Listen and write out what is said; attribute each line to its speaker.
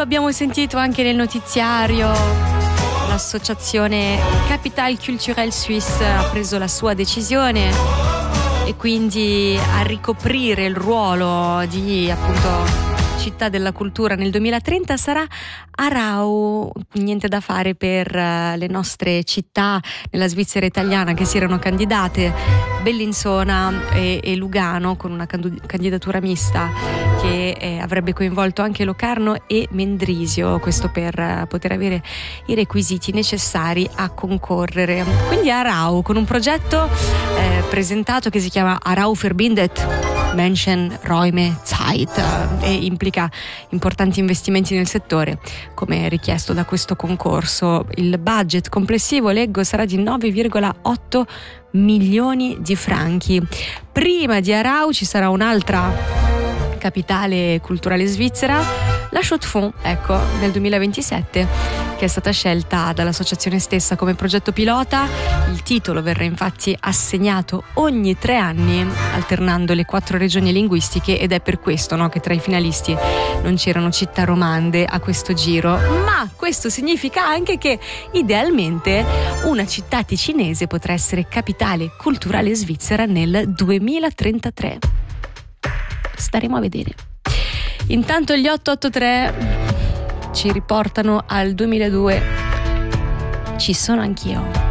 Speaker 1: abbiamo sentito anche nel notiziario, l'associazione Capitale Culturelle Suisse ha preso la sua decisione e quindi a ricoprire il ruolo di appunto città della cultura nel 2030 sarà Aarau. Niente da fare per le nostre città nella Svizzera italiana che si erano candidate, Bellinzona e Lugano, con una candidatura mista che avrebbe coinvolto anche Locarno e Mendrisio, questo per poter avere i requisiti necessari a concorrere. Quindi Aarau con un progetto presentato che si chiama Aarau verbindet Menschen, Räume, Zeit e implica importanti investimenti nel settore, come richiesto da questo concorso. Il budget complessivo, leggo, sarà di 9,8 milioni di franchi. Prima di Aarau ci sarà un'altra capitale culturale svizzera, la Chaux-de-Fonds, ecco, nel 2027, che è stata scelta dall'associazione stessa come progetto pilota. Il titolo verrà infatti assegnato ogni 3 anni, alternando le 4 regioni linguistiche, ed è per questo, no, che tra i finalisti non c'erano città romande a questo giro. Ma questo significa anche che idealmente una città ticinese potrà essere capitale culturale svizzera nel 2033. Staremo a vedere. Intanto gli 883 ci riportano al 2002. Ci sono anch'io.